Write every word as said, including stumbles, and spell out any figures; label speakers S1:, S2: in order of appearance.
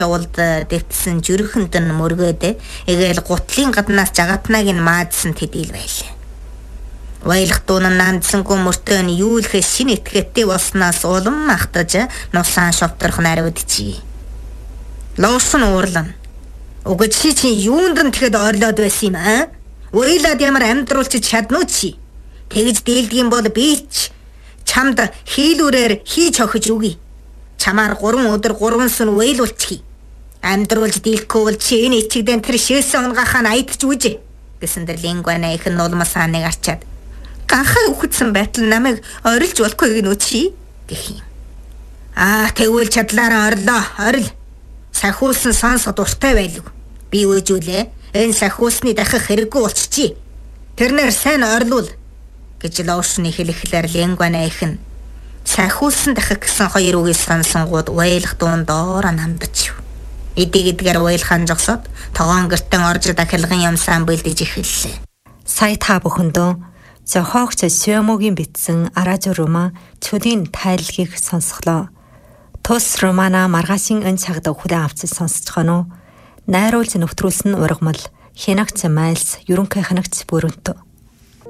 S1: Улд дэвтсэн жирхэнд нь мөргөөд эгээл гутлын гаднаас жагатнаг нь маадсан тэдийл байлаа. Уялах дуун нь нандсангүй мөртөө нь юу лхээс шин этгээдтэй болсноос улам махтаж нусаан шовторох наривдчи. Лоосон уурлан. Угаж чи чи юунд нь тэгэхэд ойрлоод байсан юм аа? Уйлаад ямар амьдруулчих чаднуу чи? Тэгж дийлдгийм бол би ч чамд хийлүүрээр хийж өгч үгүй. Чамаар гурван өдөр гурван сүн уйлуулчих. Амьдруулж дийлэхгүй бол чи энэ ичигдэн тэр шээсэн унгахаа айдч үжи гэсэн тэр лингуана их нулмасаа нэг арчаад ганхаа үхсэн байтал намайг орилж болохгүй гинүү чи гэх юм. Аа тэгвэл чадлаараа орлоо орил. Сахиулсан сонсо дуртай байлгүй. Би үжүүлээ. Энэ сахиулсны дахих хэрэггүй болчихжээ. Тэрнэр сайн орлуул гэж лоошны хэлэхлээр лингуана их нь сахиулсан дахих гэсэн хоёр үгийг сонсонгууд уйлах дуун доороо намдаж. Эдэг эдгээр уйлхан жогсоод тогоон гэртэн орж дахилгын юмсан бэлдэж эхэллээ.
S2: Сая та бүхэндөө зохиогч Сёмогийн бичсэн Аражу роман Чүлийн тайлгийг сонсголоо. Тус романа маргаашийн энэ цагт хүлээн авч сонсож гоноо. Найруулж нөтрүүлсэн ургамал Хянагч Майлс ерөнхий хянагч Бүрэнтө.